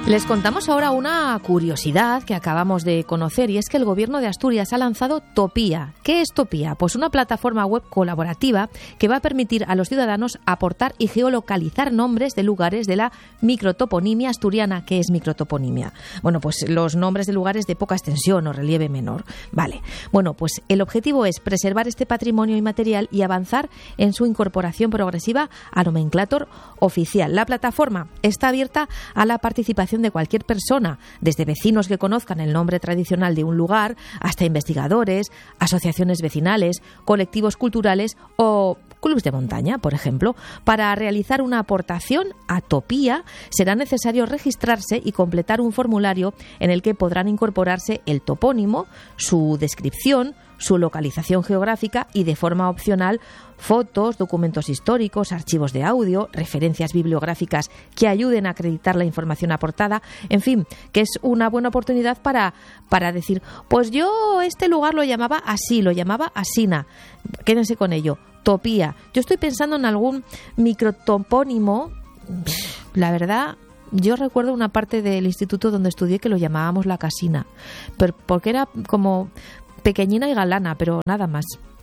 Les contamos ahora una curiosidad que acabamos de conocer, y es que el Gobierno de Asturias ha lanzado Topía. ¿Qué es Topía? Pues una plataforma web colaborativa que va a permitir a los ciudadanos aportar y geolocalizar nombres de lugares de la microtoponimia asturiana. ¿Qué es microtoponimia? Bueno, pues los nombres de lugares de poca extensión o relieve menor. Vale. Bueno, pues el objetivo es preservar este patrimonio inmaterial y avanzar en su incorporación progresiva a nomenclátor oficial. La plataforma está abierta a la participación de cualquier persona, desde vecinos que conozcan el nombre tradicional de un lugar hasta investigadores, asociaciones vecinales, colectivos culturales o clubes de montaña, por ejemplo. Para realizar una aportación a Topía será necesario registrarse y completar un formulario en el que podrán incorporarse el topónimo, su descripción, su localización geográfica y, de forma opcional, fotos, documentos históricos, archivos de audio, referencias bibliográficas que ayuden a acreditar la información aportada. En fin, que es una buena oportunidad para decir, pues yo este lugar lo llamaba así, lo llamaba asina. Quédense con ello. Topía. Yo estoy pensando en algún microtopónimo. La verdad, yo recuerdo una parte del instituto donde estudié que lo llamábamos la casina, pero porque era como pequeñina y galana, pero nada más.